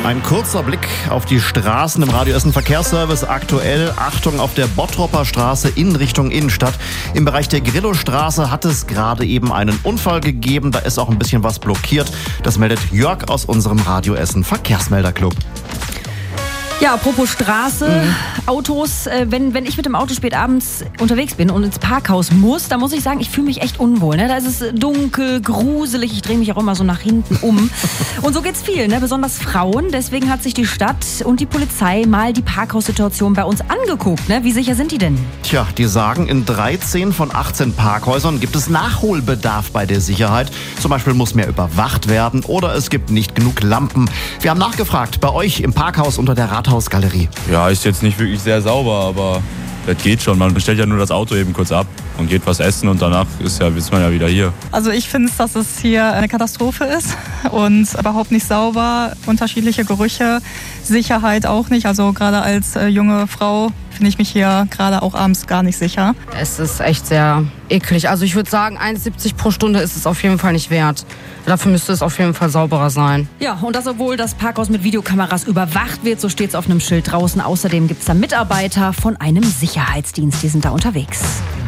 Ein kurzer Blick auf die Straßen im Radio Essen Verkehrsservice. Aktuell Achtung auf der Bottropper Straße in Richtung Innenstadt. Im Bereich der Grillowstraße hat es gerade eben einen Unfall gegeben. Da ist auch ein bisschen was blockiert. Das meldet Jörg aus unserem Radio Essen Verkehrsmelderclub. Ja, apropos Straße, Autos, wenn ich mit dem Auto spät abends unterwegs bin und ins Parkhaus muss, da muss ich sagen, ich fühle mich echt unwohl. Ne? Da ist es dunkel, gruselig, ich drehe mich auch immer so nach hinten um. Und so geht's vielen, ne? Besonders Frauen. Deswegen hat sich die Stadt und die Polizei mal die Parkhaussituation bei uns angeguckt. Ne? Wie sicher sind die denn? Tja, die sagen, in 13 von 18 Parkhäusern gibt es Nachholbedarf bei der Sicherheit. Zum Beispiel muss mehr überwacht werden oder es gibt nicht genug Lampen. Wir haben nachgefragt bei euch im Parkhaus unter der Rathausgalerie. Ja, ist jetzt nicht wirklich sehr sauber, aber das geht schon. Man stellt ja nur das Auto eben kurz ab und geht was essen und danach ist man ja wieder hier. Also ich finde, dass es hier eine Katastrophe ist und überhaupt nicht sauber, unterschiedliche Gerüche, Sicherheit auch nicht. Also gerade als junge Frau finde ich mich hier gerade auch abends gar nicht sicher. Es ist echt sehr eklig. Also ich würde sagen, 1,70 pro Stunde ist es auf jeden Fall nicht wert. Dafür müsste es auf jeden Fall sauberer sein. Ja, und das, obwohl das Parkhaus mit Videokameras überwacht wird, so steht es auf einem Schild draußen. Außerdem gibt es da Mitarbeiter von einem Sicherheitsdienst, die sind da unterwegs.